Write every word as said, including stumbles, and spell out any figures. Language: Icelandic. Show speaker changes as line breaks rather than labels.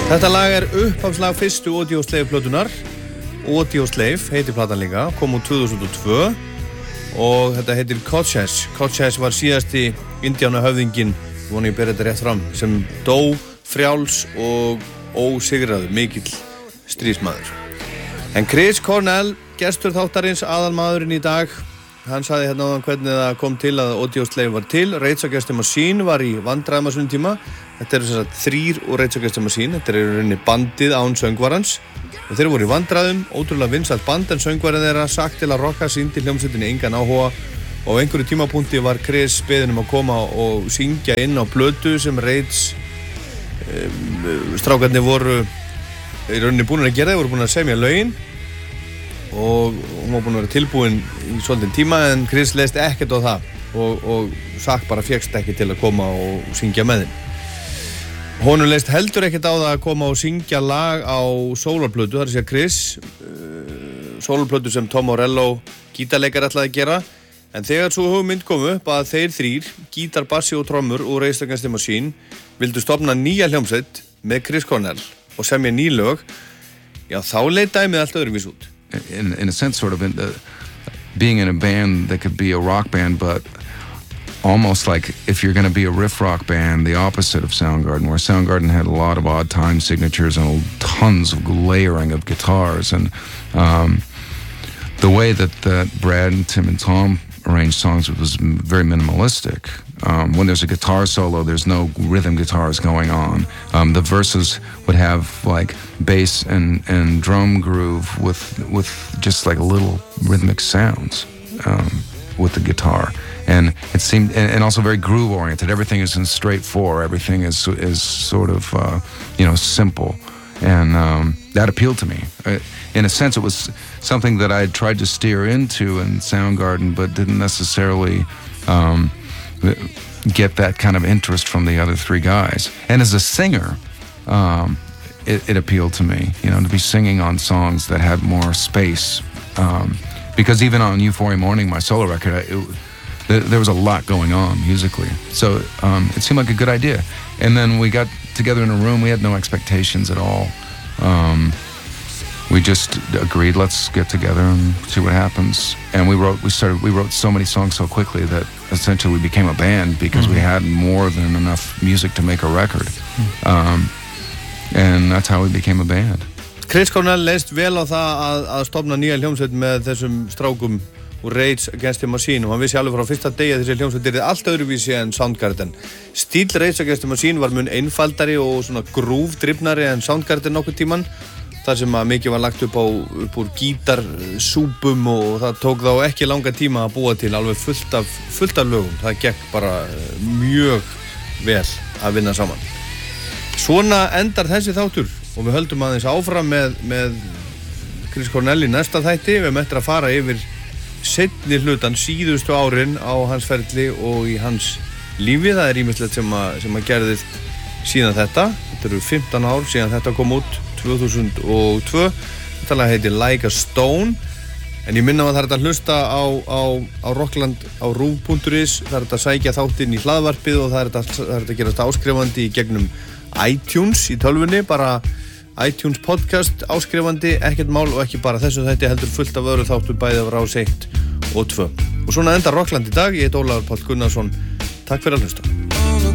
Þetta lag er upphafslag fyrstu Audioslave plötunar. Audioslave heitir platan líka, kom úr tvö þúsund og tvö og þetta heitir Cochise. Cochise var síðasti indíánahöfðinginn, vona ég ber þetta rétt fram, sem dó frjáls og ósigraður, mikill stríðsmaður. En Chris Cornell, gestur þáttarins, aðalmaðurinn í dag, hann sagði hérna áðan hvernig það kom til að Audioslave var til. Rage Against the Machine var í vandræðum á þessum tíma. Þetta eru sem sagt þrír og Rage Against the Machine. Þetta eru rauninni bandið án söngvarans. Og þeir voru í vandræðum, ótrúlega vinsælt band, en söngvarinn þeirra sagt til að rocka sýndi hljómsveitinni engan áhuga. Og á einhverju tímapunkti var Chris beðinn um að koma og syngja inn á plötu sem Rage um, strákarnir voru í rauninni búin að gera, þeir voru búin að semja lögin. Og hún var búin að vera tilbúin í svolítinn tíma, en Chris leist ekkert á það og, og Zack bara fékkst ekki til að koma og syngja með þeim. Honum leist heldur ekkert á það að koma og syngja lag á sólarplötu, það er að segja Chris, uh, sólarplötu sem Tom Morello, gítarleikari, ætlaði að gera. En þegar svo hugmynd kom upp að þeir þrír, gítar, bassi og trommur úr Rage Against the Machine, vildu stofna nýja hljómsveit með Chris Cornell og semja ný lög, já þá leit dæmið allt öðruvís út.
In, in a sense, sort of in the, being in a band that could be a rock band, but almost like if you're going to be a riff rock band, the opposite of Soundgarden, where Soundgarden had a lot of odd time signatures and tons of layering of guitars. And um, the way that, that Brad and Tim and Tom arranged songs was very minimalistic. Um, when there's a guitar solo, there's no rhythm guitars going on. Um, the verses would have like bass and, and drum groove with with just like little rhythmic sounds um, with the guitar, and it seemed and, and also very groove oriented. Everything is in straight four. Everything is is sort of uh, you know simple, and um, that appealed to me. Uh, in a sense, it was something that I had tried to steer into in Soundgarden, but didn't necessarily. Um, get that kind of interest from the other three guys. And as a singer, um, it, it appealed to me, you know, to be singing on songs that had more space. Um, because even on Euphoria Morning, my solo record, it, it, there was a lot going on musically. So um, it seemed like a good idea. And then we got together in a room, we had no expectations at all. Um, we just agreed, let's get together and see what happens. And we wrote, we started, we wrote so many songs so quickly that essentially we became a band because mm-hmm. we had more than enough music to make a record. Mm-hmm. Um, and that's how we became a band.
Chris Cornell leist vel á það að, að stofna nýja hljómsveit með þessum strákum úr Rage Against the Machine og hann vissi alveg frá fyrsta degi að þessi hljómsveit yrði allt öðruvísi en Soundgarden. Stíl Rage Against the Machine var mun einfaldari og svona grúfdrifnari en Soundgarden nokkuð tíman. Það sem að mikið var lagt upp á upp úr gítarsúpum og það tók þá ekki langa tíma að búa til alveg fullt af, fullt af lögum. Það gekk bara mjög vel að vinna saman. Svona endar þessi þáttur og við höldum aðeins áfram með, með Chris Cornell í næsta þætti. Við möttum að fara yfir seinni hlutan síðustu árin á hans ferli og í hans lífi. Það er ýmislegt sem að, sem að gerðist síðan þetta. Þetta eru fimmtán ár síðan þetta kom út. tvö þúsund og tvö. Þetta lag heitir Like a Stone. En ég minna að það er þetta að hlusta á, á, á Rockland á ruv punktur is. Það er þetta að sækja þáttinn í hlaðvarpið og það er þetta, það er þetta að gerast áskrifandi í gegnum iTunes í tölvunni. Bara iTunes podcast áskrifandi, ekkert mál og ekki bara þessu þætti heldur fullt af öðru þáttu bæði af Rás eitt og tvö. Og svona endar Rockland í dag. Ég heit Ólafur Páll Gunnarsson. Takk fyrir að hlusta.